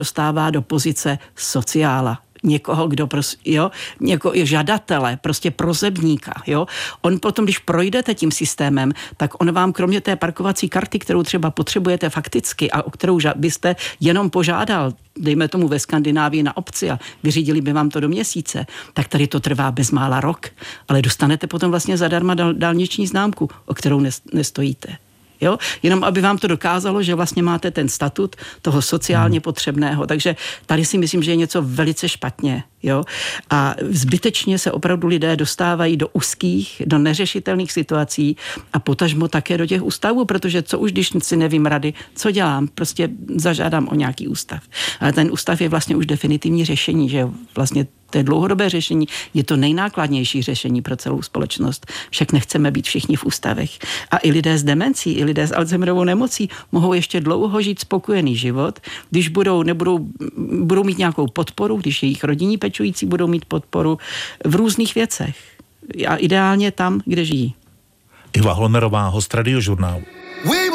dostává do pozice sociála. Někoho, kdo někoho žadatele, prostě prosebníka, jo. On potom, když projdete tím systémem, tak on vám kromě té parkovací karty, kterou třeba potřebujete fakticky a o kterou byste jenom požádal, dejme tomu ve Skandinávii na obci a vyřídili by vám to do měsíce, tak tady to trvá bezmála rok, ale dostanete potom vlastně zadarma dálniční známku, o kterou nestojíte. Jo? Jenom aby vám to dokázalo, že vlastně máte ten statut toho sociálně potřebného. Takže tady si myslím, že je něco velice špatně. Jo? A zbytečně se opravdu lidé dostávají do úzkých, do neřešitelných situací a potažmo také do těch ústavů, protože co už, když si nevím rady, co dělám? Prostě zažádám o nějaký ústav. Ale ten ústav je vlastně už definitivní řešení, že vlastně to je dlouhodobé řešení, je to nejnákladnější řešení pro celou společnost. Však nechceme být všichni v ústavech. A i lidé s demencí, i lidé s Alzheimerovou nemocí mohou ještě dlouho žít spokojený život, když budou mít nějakou podporu, když jejich rodinní pečující budou mít podporu v různých věcech. A ideálně tam, kde žijí. Iva Holmerová, host Radiožurnálu.